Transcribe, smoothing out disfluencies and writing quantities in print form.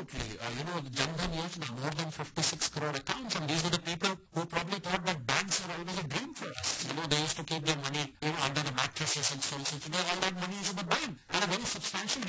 absolutely. The Jan Dhan Yojana, more than 56 crore accounts, and these are the people who probably thought that banks are always a dream for us. They used to keep their money, under the mattresses and so on. So today all that money is in the bank, and a very substantial